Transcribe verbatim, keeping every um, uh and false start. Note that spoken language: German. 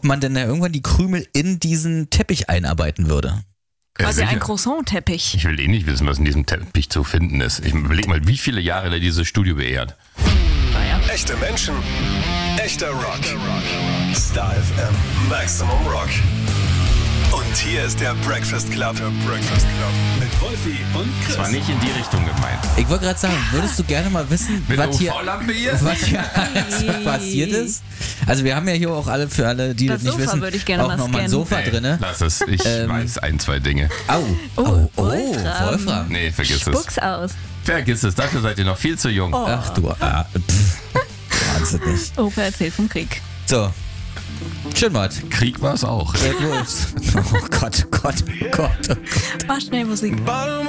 man denn da irgendwann die Krümel in diesen Teppich einarbeiten würde. Quasi Ja, ein sicher. Croissant-Teppich. Ich will eh nicht wissen, was in diesem Teppich zu finden ist. Ich überleg mal, wie viele Jahre der dieses Studio beehrt. Naja. Echte Menschen, echter Rock. Star F M, Maximum Rock. Und hier ist der Breakfast Club. Der Breakfast Club. Mit Wolfi und Chris. Das war nicht in die Richtung gemeint. Ich wollte gerade sagen, würdest du gerne mal wissen, Mit der was hier, U V-Lampe hier? was hier alles passiert ist? Also wir haben ja hier auch alle, für alle, die Das das, nicht Sofa wissen, würde ich gerne auch mal nochmal ein scannen. Sofa Nee, drinne. lass es. Ich Ähm, weiß ein, zwei Dinge. Au, Oh, oh, oh, Wolfram. Wolfram. Nee, vergiss Spuck's es. aus. Vergiss es, dafür seid ihr noch viel zu jung. Oh. Ach du, ah, pff, wahnsinnig. Opa erzählt vom Krieg. So, schön mal. Krieg war es auch. Sehr gut. Oh Gott, Gott, Gott, oh Gott. Mach schnell Musik.